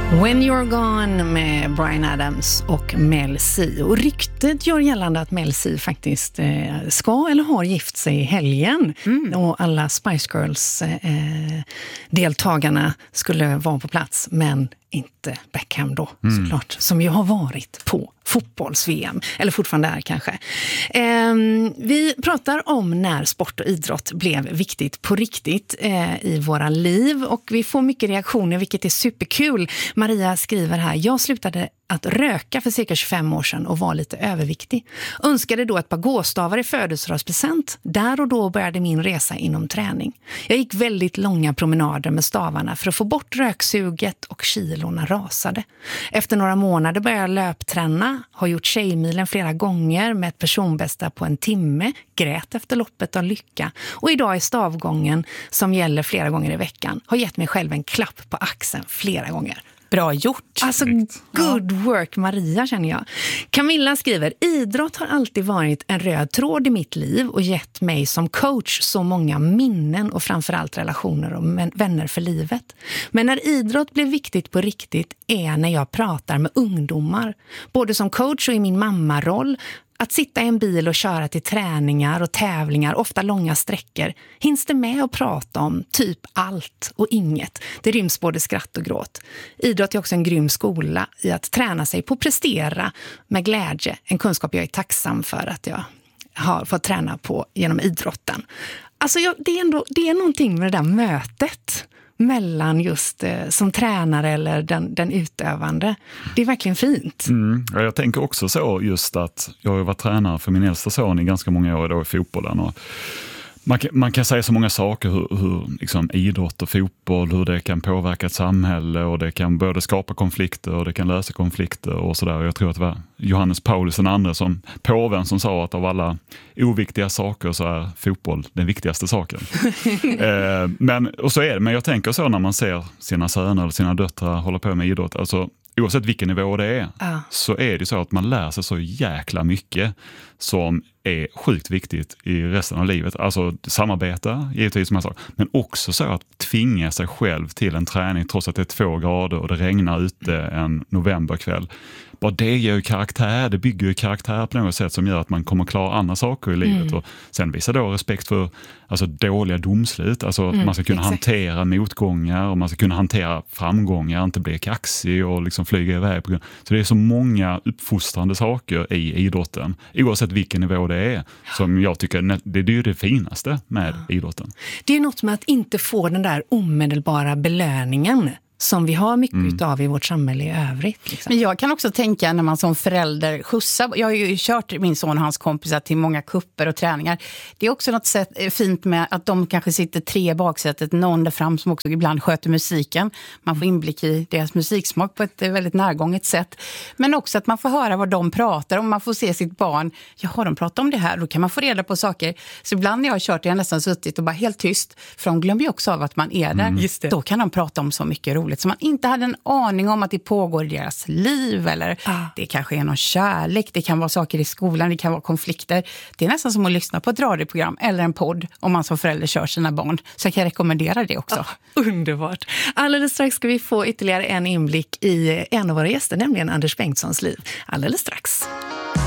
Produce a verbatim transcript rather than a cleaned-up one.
When You're Gone med Bryan Adams och Mel C. Och ryktet gör gällande att Mel C faktiskt eh, ska eller har gift sig i helgen. Mm. Och alla Spice Girls eh, deltagarna skulle vara på plats, men inte Beckham då, mm. såklart. Som ju har varit på fotbolls-V M. Eller fortfarande är kanske. Eh, vi pratar om när sport och idrott blev viktigt på riktigt eh, i våra liv. Och vi får mycket reaktioner, vilket är superkul. Maria skriver här: jag slutade att röka för cirka tjugofem år sedan och var lite överviktig. Önskade då ett par gåstavar i födelsedagspresent. Där och då började min resa inom träning. Jag gick väldigt långa promenader med stavarna för att få bort röksuget och kilorna rasade. Efter några månader började jag löpträna. Har gjort tjejmilen flera gånger med ett personbästa på en timme. Grät efter loppet av lycka. Och idag är stavgången, som gäller flera gånger i veckan, har gett mig själv en klapp på axeln flera gånger. Bra gjort. Alltså, good work Maria, känner jag. Camilla skriver: idrott har alltid varit en röd tråd i mitt liv och gett mig som coach så många minnen och framförallt relationer och vänner för livet. Men när idrott blev viktigt på riktigt är när jag pratar med ungdomar. Både som coach och i min mammaroll. Att sitta i en bil och köra till träningar och tävlingar, ofta långa sträckor, hinns det med att prata om typ allt och inget. Det ryms både skratt och gråt. Idrott är också en grym skola i att träna sig på att prestera med glädje. En kunskap jag är tacksam för att jag har fått träna på genom idrotten. Alltså jag, det är ändå det är någonting med det där mötet mellan just eh, som tränare eller den, den utövande. Det är verkligen fint. Mm. Ja, jag tänker också så just att jag har varit tränare för min äldsta son i ganska många år då i fotbollen. Och man, kan, man kan säga så många saker hur, hur liksom, idrott och fotboll, hur det kan påverka ett samhälle och det kan både skapa konflikter och det kan lösa konflikter och sådär. Jag tror att det var Johannes Paulus den andra som påven som sa att av alla oviktiga saker så är fotboll den viktigaste saken. eh, men, och så är det, men jag tänker så när man ser sina söner eller sina döttrar hålla på med idrott, alltså oavsett vilken nivå det är, ah. så är det så att man lär sig så jäkla mycket som är sjukt viktigt i resten av livet. Alltså samarbeta, givetvis som jag sa, men också så att tvinga sig själv till en träning trots att det är två grader och det regnar ute en novemberkväll. Bara det ger ju karaktär, det bygger ju karaktär på något sätt som gör att man kommer klara andra saker i livet. Mm. Och sen visar då respekt för alltså, dåliga domslut, alltså mm, man ska kunna exakt. hantera motgångar och man ska kunna hantera framgångar, inte bli kaxig och liksom flyga iväg. Så det är så många uppfostrande saker i idrotten, oavsett vilken nivå det är, som jag tycker det är det finaste med ja. idrotten. Det är något med att inte få den där omedelbara belöningen som vi har mycket mm. av i vårt samhälle i övrigt. Liksom. Men jag kan också tänka när man som förälder skjutsar, jag har ju kört min son och hans kompisar till många kupper och träningar. Det är också något sätt, fint med att de kanske sitter tre i baksätet, någon där fram som också ibland sköter musiken. Man får inblick i deras musiksmak på ett väldigt närgånget sätt. Men också att man får höra vad de pratar om, man får se sitt barn. Jaha, de pratar om det här, då kan man få reda på saker. Så ibland när jag har kört, jag har nästan suttit och bara helt tyst, för de glömmer ju också av att man är där. Mm. Just det. Då kan de prata om så mycket roligt som man inte hade en aning om att det pågår i deras liv, eller ah. det kanske är någon kärlek, det kan vara saker i skolan, det kan vara konflikter. Det är nästan som att lyssna på ett radioprogram eller en podd om man som förälder kör sina barn. Så jag kan rekommendera det också. Ah, underbart. Alldeles strax ska vi få ytterligare en inblick i en av våra gäster, nämligen Anders Bengtssons liv. Alldeles strax.